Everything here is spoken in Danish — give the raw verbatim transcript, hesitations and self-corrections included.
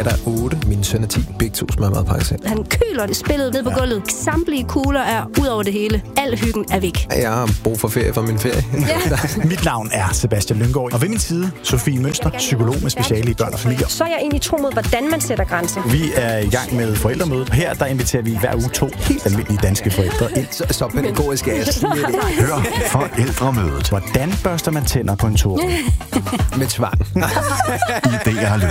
datter er otte, min søn er ti. Begge to smager meget pakket. Han køler spillet ned på gulvet. Samtlige kugler er ud over det hele. Al hyggen er væk. Jeg har brug for ferie for min ferie. Ja. Mit navn er Sebastian Lynggaard, og ved min side, Sofie Mønster, psykolog med speciale i børn og familier. Så er jeg egentlig tro mod, hvordan man sætter grænser. Vi er i gang med forældremødet. Her der inviterer vi hver uge to helt almindelige danske forældre ind. Så, så pædagogisk er jeg sige det. Hør forældremødet. Hvordan børster man tænder på en tur? Med tvang. Idéer og